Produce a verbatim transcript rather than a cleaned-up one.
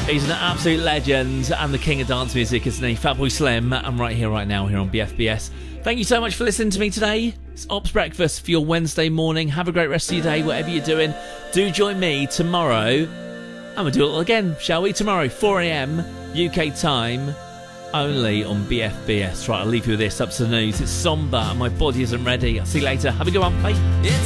He's an absolute legend and the king of dance music, isn't he? Fatboy Slim, and right here, right now, here on B F B S. Thank you so much for listening to me today. It's Ops Breakfast for your Wednesday morning. Have a great rest of your day, whatever you're doing. Do join me tomorrow. And we'll do it all again, shall we? Tomorrow, four a.m. U K time, only on B F B S. Right, I'll leave you with this up to the news. It's somber and my body isn't ready. I'll see you later. Have a good one. Bye.